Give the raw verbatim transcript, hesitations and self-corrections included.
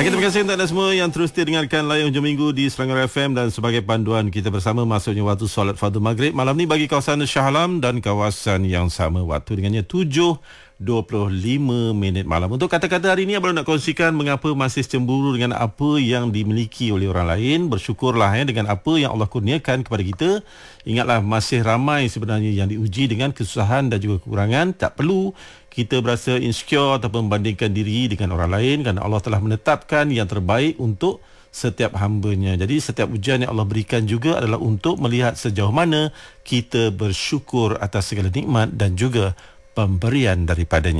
Baik, terima kasih untuk anda semua yang terus setia dengarkan Layan Hujung Minggu di Selangor F M, dan sebagai panduan kita bersama masuknya waktu solat fardu maghrib malam ni bagi kawasan Shah Alam dan kawasan yang sama waktu dengannya tujuh dua puluh lima minit malam. Untuk kata-kata hari ini, Abang nak kongsikan mengapa masih cemburu dengan apa yang dimiliki oleh orang lain. Bersyukurlah ya dengan apa yang Allah kurniakan kepada kita. Ingatlah, masih ramai sebenarnya yang diuji dengan kesusahan dan juga kekurangan. Tak perlu kita berasa insecure ataupun membandingkan diri dengan orang lain, kerana Allah telah menetapkan yang terbaik untuk setiap hamba-Nya. Jadi setiap ujian yang Allah berikan juga adalah untuk melihat sejauh mana kita bersyukur atas segala nikmat dan juga pemberian daripadanya.